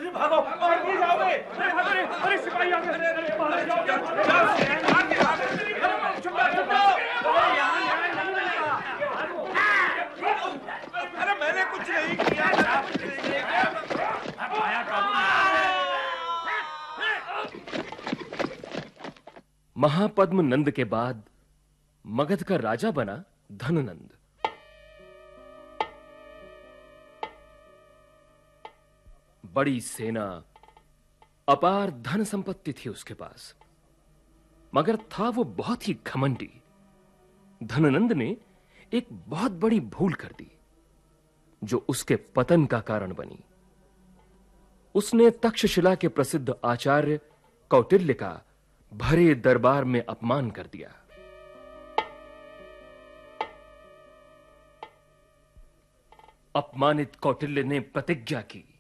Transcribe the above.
भागो और नहीं जाओगे। अरे सिपाही आ गए। अरे मैंने कुछ नहीं किया। महापद्म नंद के बाद मगध का राजा बना धननंद। बड़ी सेना, अपार धन संपत्ति थी उसके पास, मगर था वो बहुत ही घमंडी। धननंद ने एक बहुत बड़ी भूल कर दी जो उसके पतन का कारण बनी। उसने तक्षशिला के प्रसिद्ध आचार्य कौटिल्य का भरे दरबार में अपमान कर दिया। अपमानित कौटिल्य ने प्रतिज्ञा की